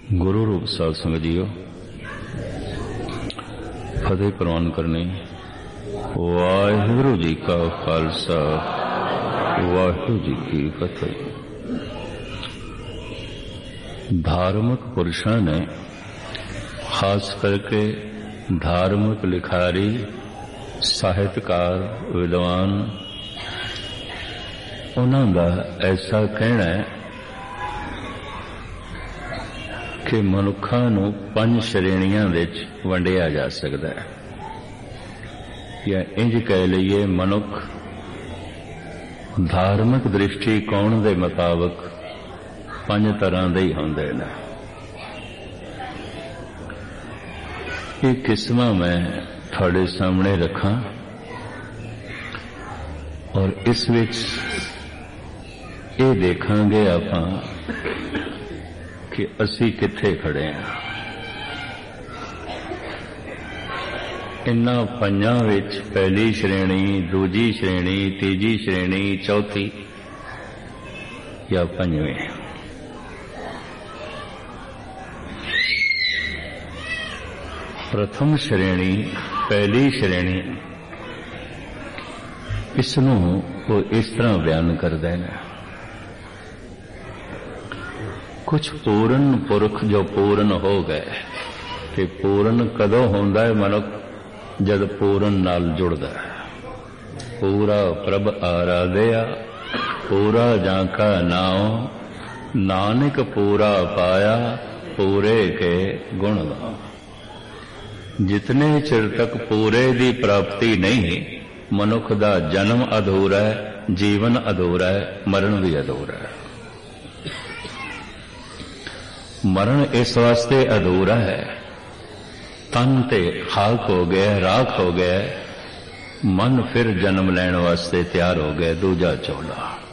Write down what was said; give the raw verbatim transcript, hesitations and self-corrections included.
गुरु रूप साध संगत जीओ, फतेह प्रवान करनी। वाहिगुरु जी का खालसा, वाहिगुरु जी की फतेह। धार्मिक पुरुषों ने, खास करके धार्मिक लिखारी, साहित्यकार, विद्वान, उन्हों का ऐसा कहना है कि मनुखा नूं पंज श्रेणियां विच वंडिया जा सकता है, या इंज कह लीए मनुख धार्मिक दृष्टिकोण के मुताबिक पंज तरह के ही होंदे ने। ये किस्मां मैं थोड़े सामने रखा और इस विच ये देखांगे आपां कि असी किथे खड़े हैं। इन्हां पंजां विच पहली श्रेणी, दूजी श्रेणी, तीजी श्रेणी, चौथी या पंजवीं। प्रथम श्रेणी, पहली श्रेणी, इसनूं वो इस तरह बयान करदे ने। कुछ पूर्ण पुरख जो पूर्ण हो गए, कि पूर्ण कदों होंदा है मनुख, जद पूर्ण नाल जुड़दा है। पूरा प्रभ आराधया, पूरा जाका नाम, नानक पूरा पाया, पूरे के गुण गाओ। जितने चिर तक पूरे दी प्राप्ति नहीं, मनुख दा जन्म अधूरा है, जीवन अधूरा है, मरण भी अधूरा है। मरण इस वास्ते अधूरा है, तन ते खाक हो गया, राख हो गया, मन फिर जन्म लैण वास्ते तैयार हो गया, दूजा चौला।